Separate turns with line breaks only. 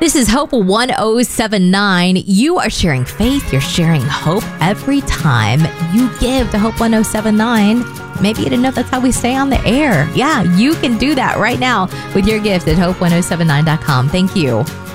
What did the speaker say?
This is Hope 1079. You are sharing faith. You're sharing hope every time you give to Hope 1079. Maybe you didn't know that's how we stay on the air. Yeah, you can do that right now with your gift at hope1079.com. Thank you.